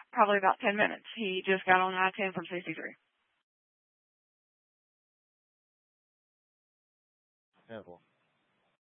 Probably about 10 minutes. He just got on I-10 from 63. Yeah, well,